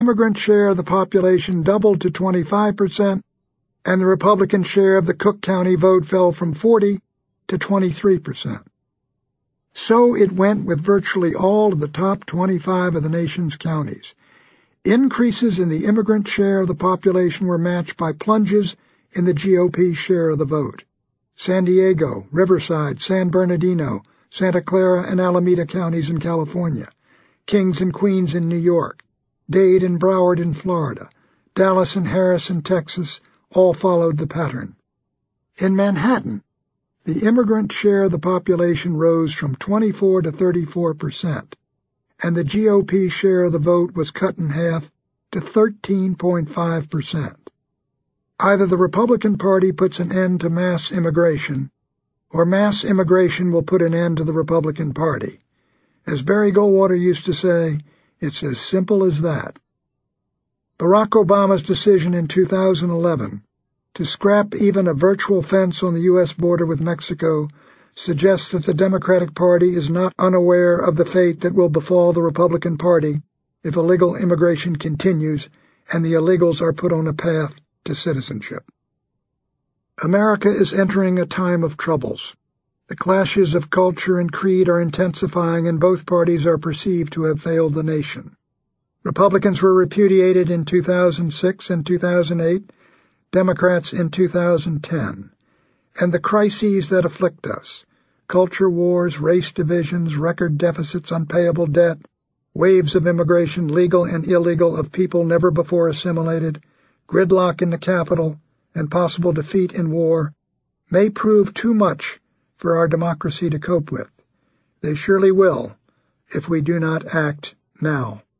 immigrant share of the population doubled to 25%, and the Republican share of the Cook County vote fell from 40 to 23%. So it went with virtually all of the top 25 of the nation's counties. Increases in the immigrant share of the population were matched by plunges in the GOP share of the vote. San Diego, Riverside, San Bernardino, Santa Clara, and Alameda counties in California, Kings and Queens in New York, Dade and Broward in Florida, Dallas and Harris in Texas all followed the pattern. In Manhattan, the immigrant share of the population rose from 24 to 34%, and the GOP share of the vote was cut in half to 13.5%. Either the Republican Party puts an end to mass immigration, or mass immigration will put an end to the Republican Party. As Barry Goldwater used to say, it's as simple as that. Barack Obama's decision in 2011 to scrap even a virtual fence on the U.S. border with Mexico suggests that the Democratic Party is not unaware of the fate that will befall the Republican Party if illegal immigration continues and the illegals are put on a path to citizenship. America is entering a time of troubles. The clashes of culture and creed are intensifying, and both parties are perceived to have failed the nation. Republicans were repudiated in 2006 and 2008, Democrats in 2010. And the crises that afflict us, culture wars, race divisions, record deficits, unpayable debt, waves of immigration, legal and illegal, of people never before assimilated, gridlock in the Capitol, and possible defeat in war, may prove too much for our democracy to cope with. They surely will, if we do not act now.